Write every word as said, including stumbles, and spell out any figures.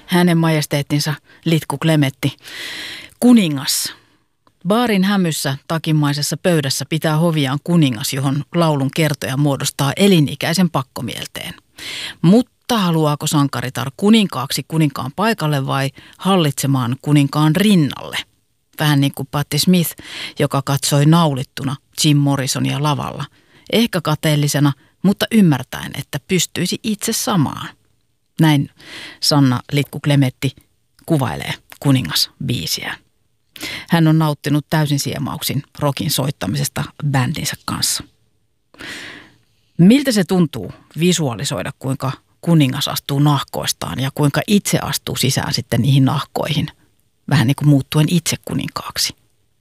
hänen majesteettinsa Litku Klemetti, kuningas. Baarin hämyssä takimaisessa pöydässä pitää hoviaan kuningas, johon laulun kertoja muodostaa elinikäisen pakkomielteen. Mutta haluaako sankaritar kuninkaaksi kuninkaan paikalle vai hallitsemaan kuninkaan rinnalle? Vähän niin kuin Patti Smith, joka katsoi naulittuna Jim Morrisonia lavalla. Ehkä kateellisena, mutta ymmärtäen, että pystyisi itse samaan. Näin Sanna Litku Klemetti kuvailee kuningasbiisiä. Hän on nauttinut täysin siemauksin rockin soittamisesta bändinsä kanssa. Miltä se tuntuu visualisoida, kuinka kuningas astuu nahkoistaan ja kuinka itse astuu sisään sitten niihin nahkoihin, vähän niin kuin muuttuen itse kuninkaaksi?